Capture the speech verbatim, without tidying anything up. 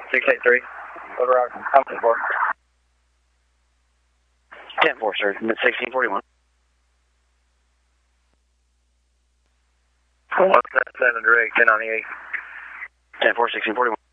six eight three. Over out. How many for? ten four, sir. Mid sixteen forty-one. one seven seven direct, ten ninety-eight. ten four, sixteen forty-one.